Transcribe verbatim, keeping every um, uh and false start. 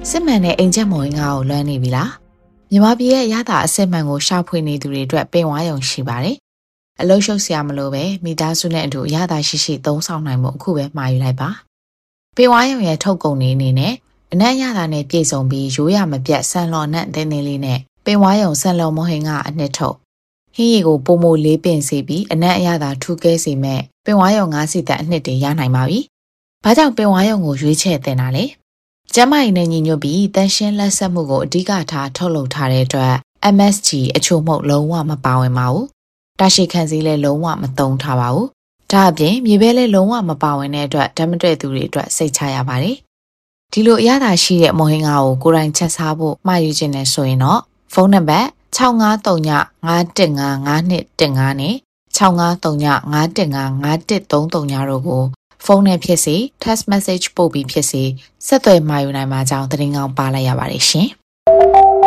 စစ်မှန်တဲ့အင်ဂျင်မော်ငါကိုလွှမ်းနေပြီလားမြန်မာပြည်ရဲ့ရတာအစစ်မှန်ကိုရှာဖွေနေသူတွေအတွက်ပင်ဝါရုံရှိပါတယ်အလုံးရှုပ်စရာမလိုပဲမိသားစုနဲ့အတူရတာရှိရှိသုံးဆောင်နိုင်မှုအခုပဲမှာယူလိုက်ပါပင်ဝါရုံရဲ့ထုတ်ကုန်နေအနေနဲ့အနက်ရတာနဲ့ပြည်စုံပြီးရိုးရမပြတ်ဆန်လော်နဲ့တင်းတင်းလေးနဲ့ပင်ဝါရုံဆန်လော်မဟင်ကအနှစ်ထုတ်ဟင်းရီကိုပုံမိုလေးပင်စီပြီးအနက်အရသာထူးကဲစေမဲ့ပင်ဝါရုံငါးစီတက်အနှစ်တွေရနိုင်ပါပြီဘာကြောင့်ပင်ဝါရုံကိုရွေးချယ်တင်တာလဲကျမကြီးနဲ့ညီညွတ်ပြီးတန်ရှင်းလက်ဆက်မှုကိုအဓိကထားထုတ်လုပ်ထားတဲ့အတွက် M S G အချို့မှုလုံးဝမပါဝင်ပါဘူး။တာရှိခံစည်းလည်းလုံးဝမသုံးထားပါဘူး။ဒါအပြင်မြေပဲလည်းလုံးဝမပါဝင်တဲ့အတွက်ဓာတ်မတွေ့သူတွေအတွက်စိတ်ချရပါတယ်။ဒီလိုအရသာရှိတဲ့မုံဟင်းကားကိုကိုယ်တိုင်ချက်စားဖို့မှာယူခြင်းနဲ့ဆိုရင်တော့ဖုန်းနံပါတ်၆၅၃ည၅၁၅၅၂၁၅နဲ့၆၅၃ည၅၁၅၅၅၁၃၃တို့ကိုဖုန်းနဲ့ဖြစ်စေ text message ပို့ပြီးဖြစ်စေဆက်သွယ်မှာယူနိုင်မှာကြောင်းသတင်းကောင်းပါလိုက်ရပါတယ်ရှင်။